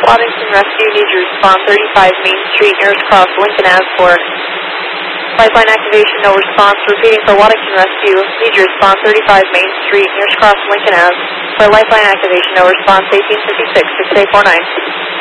Waddington Rescue, need your response 35 Main Street, nearest cross Lincoln Ave for lifeline activation, no response. Repeating for Waddington Rescue, need your response 35 Main Street, nearest cross Lincoln Ave for lifeline activation, no response. 1856, 6849.